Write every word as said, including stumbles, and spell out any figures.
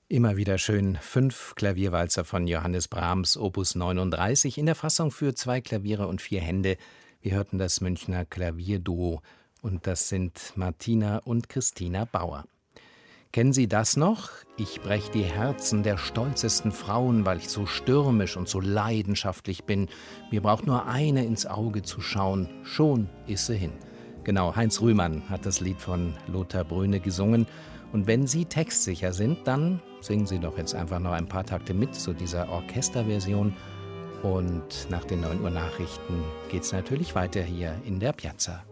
Immer wieder schön. Fünf Klavierwalzer von Johannes Brahms, Opus neununddreißig, in der Fassung für zwei Klaviere und vier Hände. Wir hörten das Münchner Klavierduo und das sind Martina und Christina Bauer. Kennen Sie das noch? Ich brech die Herzen der stolzesten Frauen, weil ich so stürmisch und so leidenschaftlich bin. Mir braucht nur eine ins Auge zu schauen, schon ist sie hin. Genau, Heinz Rühmann hat das Lied von Lothar Bröhne gesungen. Und wenn Sie textsicher sind, dann singen Sie doch jetzt einfach noch ein paar Takte mit zu dieser Orchesterversion. Und nach den neun Uhr Nachrichten geht's natürlich weiter hier in der Piazza.